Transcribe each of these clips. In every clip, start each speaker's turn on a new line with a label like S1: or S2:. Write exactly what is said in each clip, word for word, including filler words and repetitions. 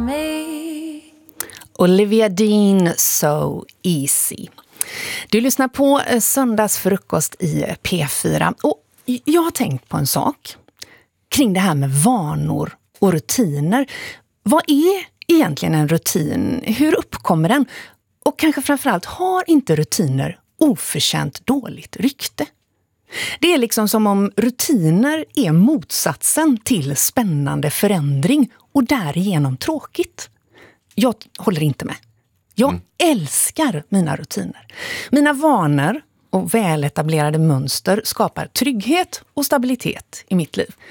S1: me.
S2: Olivia Dean, So Easy. Du lyssnar på Söndagsfrukost i P fyra. Och jag har tänkt på en sak kring det här med vanor och rutiner. Vad är egentligen en rutin? Hur uppkommer den? Och kanske framförallt, har inte rutiner oförtjänt dåligt rykte? Det är liksom som om rutiner är motsatsen till spännande förändring och därigenom tråkigt. Jag håller inte med. Jag mm. älskar mina rutiner. Mina vanor och väletablerade mönster skapar trygghet och stabilitet i mitt liv.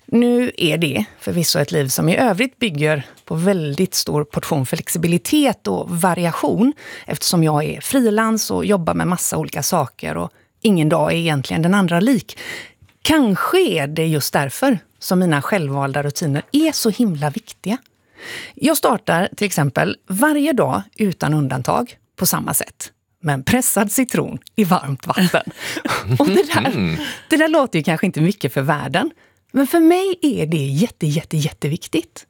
S2: Nu är det förvisso ett liv som i övrigt bygger på väldigt stor portion flexibilitet och variation, eftersom jag är frilans och jobbar med massa olika saker och ingen dag är egentligen den andra lik. Kanske är det just därför som mina självvalda rutiner är så himla viktiga. Jag startar till exempel varje dag utan undantag på samma sätt. Med en pressad citron i varmt vatten. Och det där, det där låter ju kanske inte mycket för världen. Men för mig är det jätte, jätte, jätteviktigt.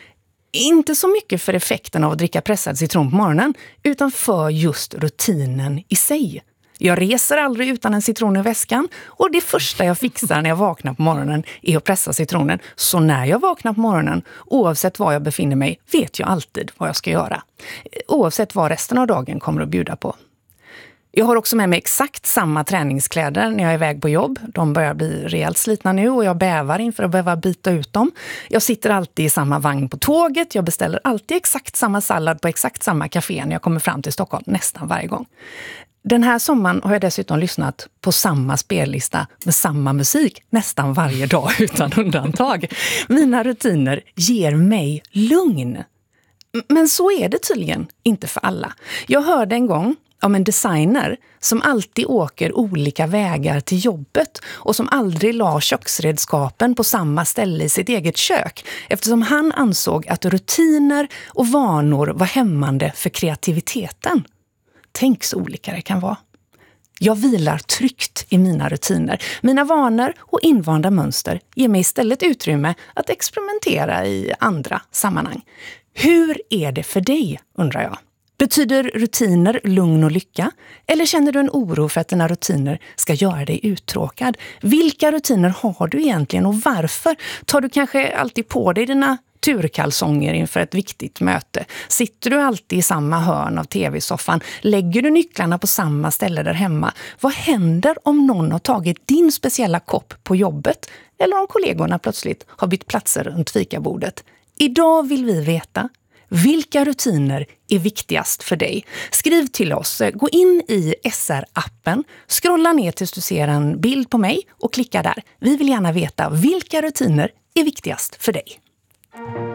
S2: Inte så mycket för effekten av att dricka pressad citron på morgonen, utan för just rutinen i sig. Jag reser aldrig utan en citron i väskan, och det första jag fixar när jag vaknar på morgonen är att pressa citronen. Så när jag vaknar på morgonen, oavsett var jag befinner mig, vet jag alltid vad jag ska göra. Oavsett vad resten av dagen kommer att bjuda på. Jag har också med mig exakt samma träningskläder när jag är iväg på jobb. De börjar bli rejält slitna nu och jag bävar inför att behöva byta ut dem. Jag sitter alltid i samma vagn på tåget. Jag beställer alltid exakt samma sallad på exakt samma café när jag kommer fram till Stockholm nästan varje gång. Den här sommaren har jag dessutom lyssnat på samma spellista med samma musik nästan varje dag utan undantag. Mina rutiner ger mig lugn. Men så är det tydligen inte för alla. Jag hörde en gång om en designer som alltid åker olika vägar till jobbet och som aldrig la köksredskapen på samma ställe i sitt eget kök, eftersom han ansåg att rutiner och vanor var hämmande för kreativiteten. Tänk så olika det kan vara. Jag vilar tryggt i mina rutiner. Mina vanor och invanda mönster ger mig istället utrymme att experimentera i andra sammanhang. Hur är det för dig, undrar jag? Betyder rutiner lugn och lycka? Eller känner du en oro för att dina rutiner ska göra dig uttråkad? Vilka rutiner har du egentligen och varför? Tar du kanske alltid på dig dina turkalsonger inför ett viktigt möte? Sitter du alltid i samma hörn av tv-soffan? Lägger du nycklarna på samma ställe där hemma? Vad händer om någon har tagit din speciella kopp på jobbet? Eller om kollegorna plötsligt har bytt platser runt fikabordet? Idag vill vi veta: vilka rutiner är viktigast för dig? Skriv till oss. Gå in i S R-appen, scrolla ner tills du ser en bild på mig och klicka där. Vi vill gärna veta vilka rutiner är viktigast för dig.